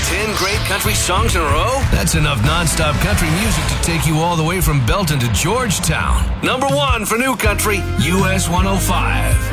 10 great country songs in a row? That's enough non-stop country music to take you all the way from Belton to Georgetown. Number 1 for new country, US 105.